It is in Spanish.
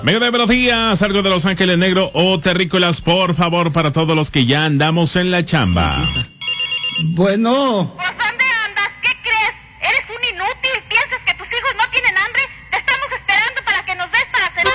Amigo de buenos días, algo de Los Ángeles Negro o terrícolas, por favor, para todos los que ya andamos en la chamba. Bueno.